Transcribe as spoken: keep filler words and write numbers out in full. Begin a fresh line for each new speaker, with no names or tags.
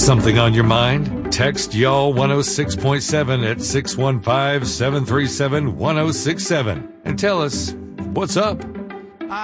something on your mind? Text Y'all one oh six point seven at six one five, seven three seven, one oh six seven and tell us what's up.